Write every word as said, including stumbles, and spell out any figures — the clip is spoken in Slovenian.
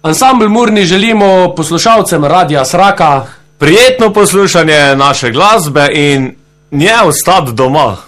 Ansambl Murni želimo poslušalcem Radia Sraka prijetno poslušanje naše glasbe in nje ostati doma.